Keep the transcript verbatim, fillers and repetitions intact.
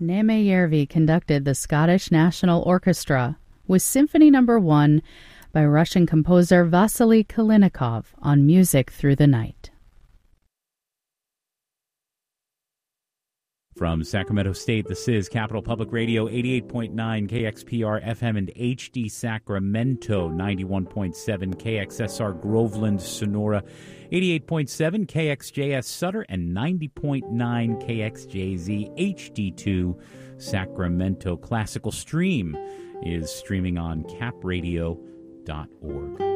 Järvi conducted the Scottish National Orchestra with Symphony Number One by Russian composer Vasily Kalinikov on Music Through the Night. From Sacramento State, this is Capital Public Radio, eighty-eight point nine K X P R F M and H D Sacramento, ninety-one point seven K X S R Groveland, Sonora, eighty-eight point seven K X J S Sutter, and ninety point nine K X J Z H D two Sacramento. Classical Stream is streaming on cap radio dot org.